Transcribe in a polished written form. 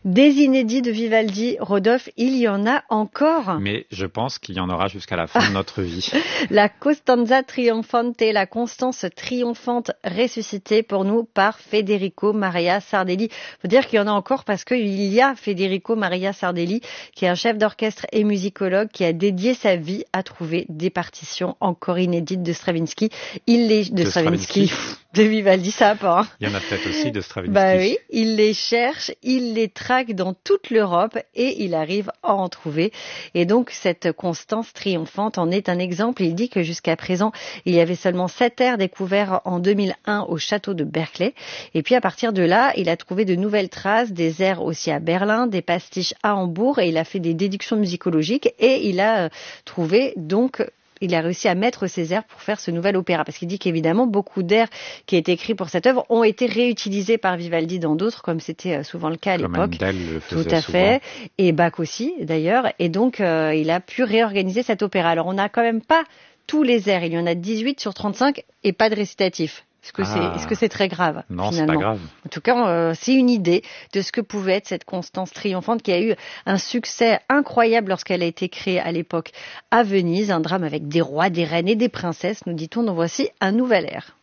Des inédits de Vivaldi, Rodolphe, il y en a encore. Mais je pense qu'il y en aura jusqu'à la fin de notre vie. La Costanza Trionfante, la Constance triomphante ressuscitée pour nous par Federico Maria Sardelli. Faut dire qu'il y en a encore parce qu'il y a Federico Maria Sardelli, qui est un chef d'orchestre et musicologue qui a dédié sa vie à trouver des partitions encore inédites de Stravinsky. De Vivaldi, ça pas. Hein. Il y en a peut-être aussi de Stravinsky. Bah oui, il les cherche, il les traque dans toute l'Europe et il arrive à en trouver. Et donc, cette constance triomphante en est un exemple. Il dit que jusqu'à présent, il y avait seulement 7 airs découverts en 2001 au château de Berkeley. Et puis, à partir de là, il a trouvé de nouvelles traces, des airs aussi à Berlin, des pastiches à Hambourg et il a fait des déductions musicologiques et il a trouvé donc... Il a réussi à mettre ses airs pour faire ce nouvel opéra. Parce qu'il dit qu'évidemment, beaucoup d'airs qui étaient écrits pour cette œuvre ont été réutilisés par Vivaldi dans d'autres, comme c'était souvent le cas à l'époque. Comme Handel le faisait Tout à souvent. fait. Et Bach aussi, d'ailleurs. Et donc, il a pu réorganiser cet opéra. Alors, on n'a quand même pas tous les airs. Il y en a 18 sur 35 et pas de récitatif. Est-ce que c'est très grave? Non, finalement. c'est pas grave. En tout cas, c'est une idée de ce que pouvait être cette Constance triomphante qui a eu un succès incroyable lorsqu'elle a été créée à l'époque à Venise. Un drame avec des rois, des reines et des princesses, nous dit-on. Donc voici un nouvel air.